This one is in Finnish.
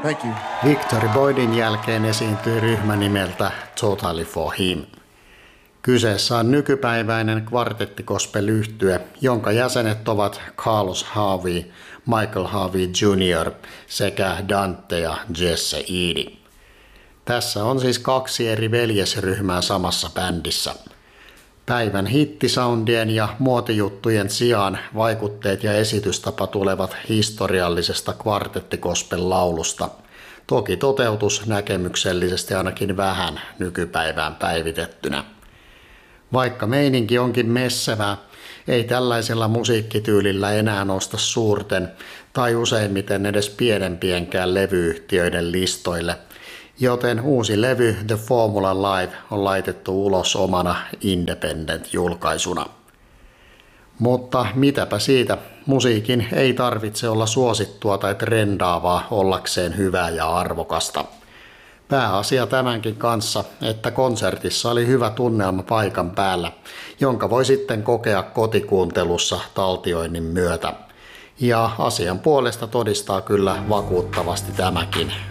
Thank you. Victory Boydin jälkeen esiintyi ryhmä nimeltä Totally for Him. Kyseessä on nykypäiväinen kvartettikospel-yhtye, jonka jäsenet ovat Carlos Harvey, Michael Harvey Jr. sekä Dante ja Jesse Eady. Tässä on siis 2 eri veljesryhmää samassa bändissä. Päivän hittisoundien ja muotijuttujen sijaan vaikutteet ja esitystapa tulevat historiallisesta kvartettikospel-laulusta. Toki toteutus näkemyksellisesti ainakin vähän nykypäivään päivitettynä. Vaikka meininki onkin messevää, ei tällaisella musiikkityylillä enää nosta suurten tai useimmiten edes pienempienkään levyyhtiöiden listoille, joten uusi levy The Formula Live on laitettu ulos omana independent-julkaisuna. Mutta mitäpä siitä, musiikin ei tarvitse olla suosittua tai trendaavaa ollakseen hyvää ja arvokasta. Pääasia tämänkin kanssa, että konsertissa oli hyvä tunnelma paikan päällä, jonka voi sitten kokea kotikuuntelussa taltioinnin myötä. Ja asian puolesta todistaa kyllä vakuuttavasti tämäkin